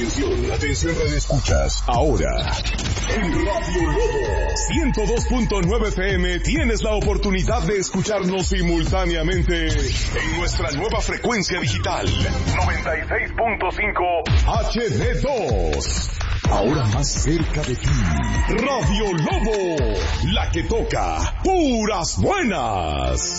Atención radioescuchas. Ahora, en Radio Lobo 102.9 FM tienes la oportunidad de escucharnos simultáneamente en nuestra nueva frecuencia digital 96.5 HD2. Ahora más cerca de ti, Radio Lobo, la que toca puras buenas.